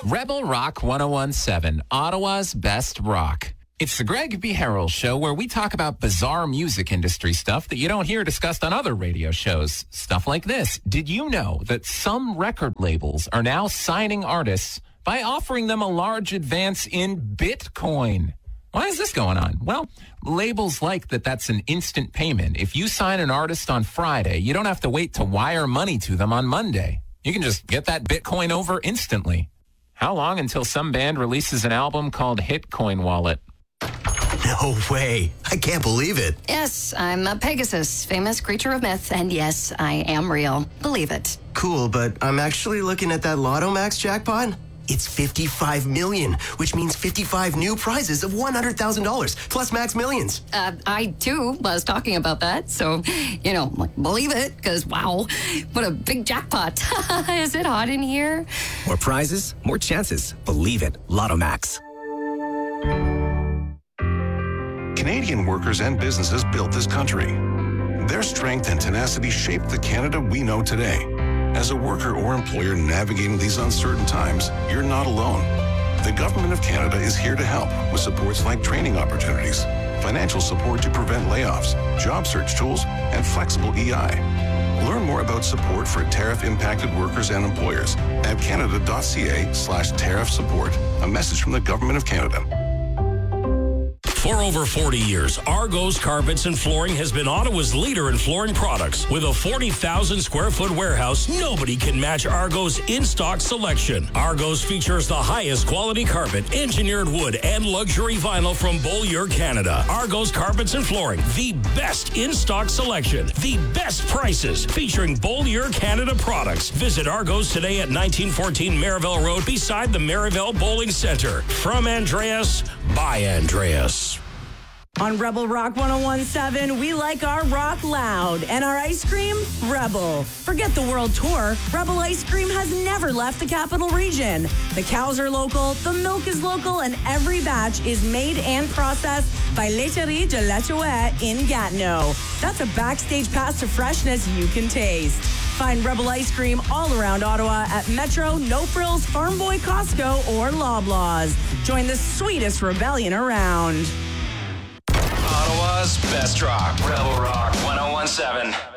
Rebel Rock 1017, Ottawa's best rock. It's the Greg B. Harrell Show, where we talk about bizarre music industry stuff that you don't hear discussed on other radio shows. Stuff like this. Did you know that some record labels are now signing artists by offering them a large advance in Bitcoin? Why is this going on? Well, labels like that's an instant payment. If you sign an artist on Friday, you don't have to wait to wire money to them on Monday. You can just get that Bitcoin over instantly. How long until some band releases an album called Hitcoin Wallet? No way. I can't believe it. Yes, I'm a Pegasus, famous creature of myth, and yes, I am real. Believe it. Cool, but I'm actually looking at that Lotto Max jackpot. It's 55 million, which means 55 new prizes of $100,000 plus max millions. I too was talking about that, so, believe it, because wow, what a big jackpot. Is it hot in here? More prizes, more chances. Believe it. Lotto Max. Canadian workers and businesses built this country. Their strength and tenacity shaped the Canada we know today. As a worker or employer navigating these uncertain times, you're not alone. The Government of Canada is here to help with supports like training opportunities, financial support to prevent layoffs, job search tools, and flexible EI. Learn more about support for tariff-impacted workers and employers at canada.ca/tariff support. A message from the Government of Canada. For over 40 years, Argos Carpets and Flooring has been Ottawa's leader in flooring products. With a 40,000 square foot warehouse, nobody can match Argos' in-stock selection. Argos features the highest quality carpet, engineered wood, and luxury vinyl from Beaulieu, Canada. Argos Carpets and Flooring, the best in-stock selection, the best prices, featuring Beaulieu, Canada products. Visit Argos today at 1914 Merivale Road beside the Merivale Bowling Center. From Andreas, by Andreas. On Rebel Rock 1017, we like our rock loud and our ice cream, Rebel. Forget the world tour. Rebel ice cream has never left the capital region. The cows are local, the milk is local, and every batch is made and processed by Laiterie de la Chouette in Gatineau. That's a backstage pass to freshness you can taste. Find Rebel ice cream all around Ottawa at Metro, No Frills, Farm Boy, Costco, or Loblaws. Join the sweetest rebellion around. Ottawa's best rock. Rebel Rock 1017.